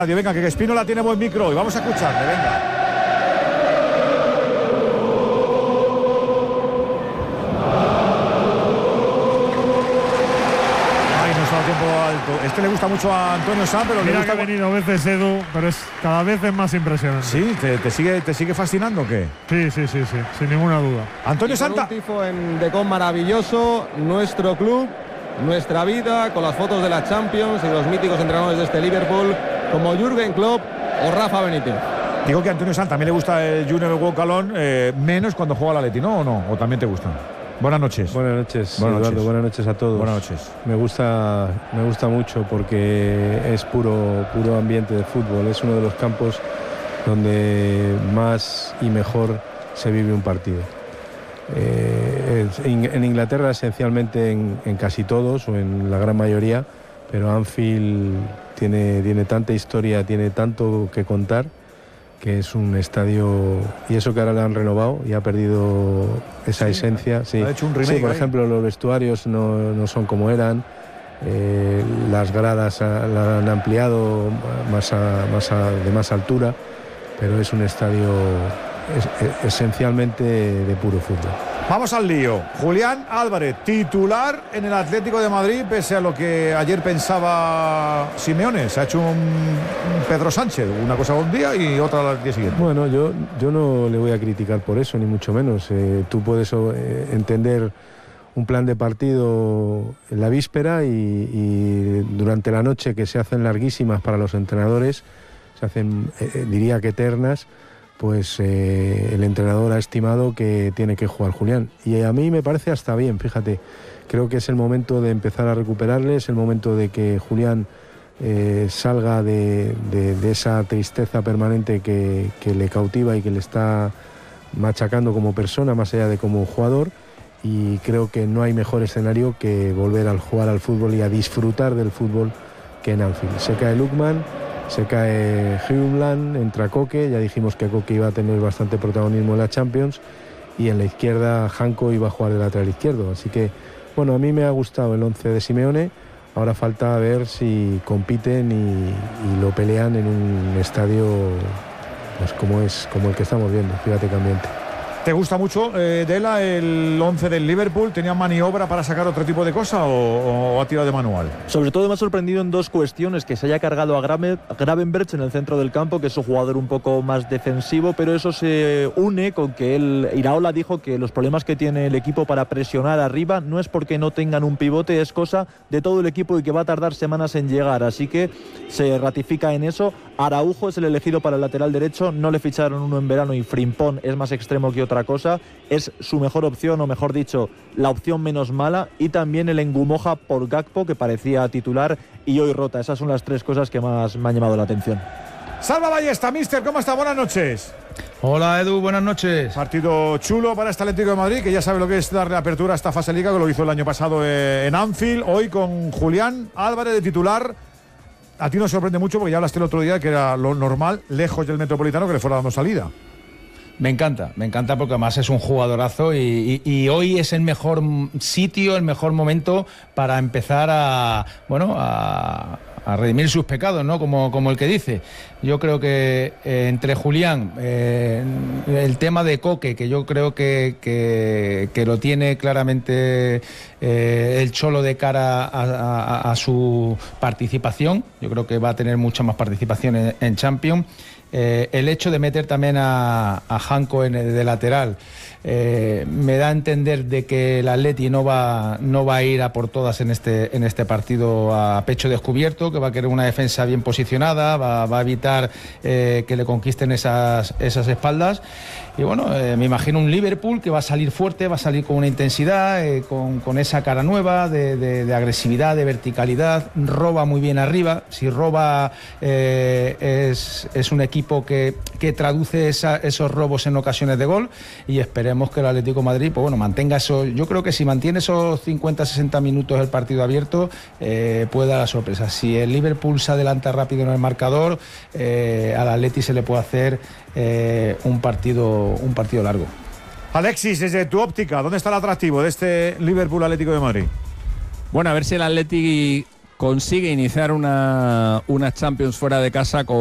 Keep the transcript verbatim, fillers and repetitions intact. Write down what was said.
Venga, que Espínola tiene buen micro y vamos a escucharle, venga. Ay, nos ha dado tiempo alto. Este le gusta mucho a Antonio Sanz, pero Mira le gusta... que ha venido veces, Edu, pero es cada vez es más impresionante. ¿Sí? ¿Te, te, sigue, ¿Te sigue fascinando o qué? Sí, sí, sí, sí, sin ninguna duda. Antonio Santa. Un tifo en Decon maravilloso, nuestro club, nuestra vida, con las fotos de la Champions y los míticos entrenadores de este Liverpool, como Jürgen Klopp o Rafa Benítez. Digo que a Antonio Sanz también le gusta el Junior Walk-Alone, eh, menos cuando juega al Atleti, ¿no? ¿O no? ¿O también te gustan? Buenas noches. Buenas noches, buenas Eduardo, noches. Buenas noches a todos. Buenas noches. Me gusta, me gusta mucho porque es puro, puro ambiente de fútbol. Es uno de los campos donde más y mejor se vive un partido. Eh, en Inglaterra esencialmente en, en casi todos o en la gran mayoría, pero Anfield tiene, tiene tanta historia, tiene tanto que contar, que es un estadio, y eso que ahora lo han renovado y ha perdido esa sí, esencia. Sí. Ha hecho un remake, sí, por ahí. ejemplo, los vestuarios no, no son como eran, eh, las gradas la han ampliado más a, más a, de más altura, pero es un estadio es, esencialmente de puro fútbol. Vamos al lío. Julián Álvarez, titular en el Atlético de Madrid, pese a lo que ayer pensaba Simeone. Se ha hecho un, un Pedro Sánchez, una cosa un día y otra al día siguiente. Bueno, yo, yo no le voy a criticar por eso, ni mucho menos. Eh, tú puedes eh, entender un plan de partido en la víspera y, y durante la noche, que se hacen larguísimas para los entrenadores, se hacen, eh, diría que eternas, pues eh, el entrenador ha estimado que tiene que jugar Julián. Y a mí me parece hasta bien, fíjate. Creo que es el momento de empezar a recuperarle, es el momento de que Julián eh, salga de, de, de esa tristeza permanente que, que le cautiva y que le está machacando como persona, más allá de como jugador. Y creo que no hay mejor escenario que volver a jugar al fútbol y a disfrutar del fútbol que en Anfield. Se cae Lookman, se cae Humeland, entra Koke, ya dijimos que Koke iba a tener bastante protagonismo en la Champions, y en la izquierda Janko iba a jugar de lateral izquierdo. Así que, bueno, a mí me ha gustado el once de Simeone, ahora falta ver si compiten y, y lo pelean en un estadio pues como es, como el que estamos viendo, fíjate que ambiente. ¿Te gusta mucho, eh, Dela, el once del Liverpool? ¿Tenía maniobra para sacar otro tipo de cosa o, o ha tirado de manual? Sobre todo me ha sorprendido en dos cuestiones: que se haya cargado a Gravenberch en el centro del campo, que es un jugador un poco más defensivo, pero eso se une con que él, Iraola dijo que los problemas que tiene el equipo para presionar arriba no es porque no tengan un pivote, es cosa de todo el equipo y que va a tardar semanas en llegar, así que se ratifica en eso. Araujo es el elegido para el lateral derecho, no le ficharon uno en verano y Frimpong es más extremo que otra cosa, es su mejor opción, o mejor dicho, la opción menos mala, y también el Engumoja por Gakpo, que parecía titular y hoy rota. Esas son las tres cosas que más me han llamado la atención. Salva Ballesta, mister, ¿cómo está? Buenas noches. Hola Edu, buenas noches. Partido chulo para este Atlético de Madrid, que ya sabe lo que es darle apertura a esta fase de liga, que lo hizo el año pasado en Anfield, hoy con Julián Álvarez de titular. A ti nos sorprende mucho porque ya hablaste el otro día que era lo normal, lejos del Metropolitano, que le fuera dando salida. Me encanta, me encanta porque además es un jugadorazo y, y, y hoy es el mejor sitio, el mejor momento para empezar a, bueno, a, a redimir sus pecados, ¿no? Como, como el que dice. Yo creo que eh, entre Julián, eh, el tema de Koke, que yo creo que, que, que lo tiene claramente eh, el Cholo de cara a, a, a su participación. Yo creo que va a tener mucha más participación en, en Champions. Eh, el hecho de meter también a, a Janko en el de lateral eh, me da a entender de que el Atleti no va, no va a ir a por todas en este, en este partido a pecho descubierto, que va a querer una defensa bien posicionada, va, va a evitar eh, que le conquisten esas, esas espaldas. Y bueno, eh, me imagino un Liverpool que va a salir fuerte, va a salir con una intensidad, eh, con, con esa cara nueva de, de, de agresividad, de verticalidad, roba muy bien arriba. Si roba eh, es, es un equipo que, que traduce esa, esos robos en ocasiones de gol, y esperemos que el Atlético de Madrid pues bueno, mantenga eso. Yo creo que si mantiene esos cincuenta a sesenta minutos el partido abierto, eh, puede dar la sorpresa. Si el Liverpool se adelanta rápido en el marcador, eh, al Atleti se le puede hacer eh, un partido un partido largo. Alexis, desde tu óptica, ¿dónde está el atractivo de este Liverpool Atlético de Madrid? Bueno, a ver si el Atleti consigue iniciar una, una Champions fuera de casa con